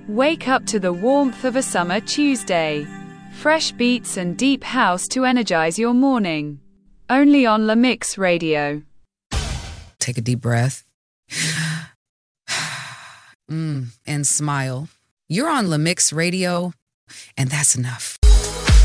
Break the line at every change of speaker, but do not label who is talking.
Wake up to the warmth of a summer Tuesday. Fresh beats and deep house to energize your morning. Only on La Mix Radio.
Take a deep breath. And smile. You're on La Mix Radio, and that's enough.